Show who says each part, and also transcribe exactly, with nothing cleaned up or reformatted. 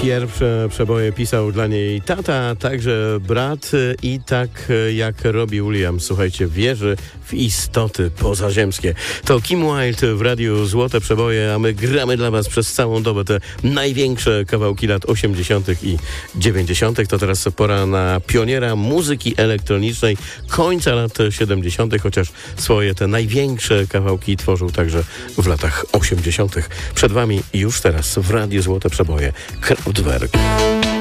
Speaker 1: Pierwsze przeboje pisał dla niej tata, także brat i tak jak Robbie Williams, słuchajcie, wierzy w istoty pozaziemskie. To Kim Wilde w radiu Złote Przeboje, a my gramy dla was przez całą dobę te największe kawałki lat osiemdziesiątych i dziewięćdziesiątych. To teraz pora na pioniera muzyki elektronicznej końca lat siedemdziesiątych, chociaż swoje te największe kawałki tworzył także w latach osiemdziesiątych. Przed wami już teraz w radiu Złote Przeboje Kraftwerk.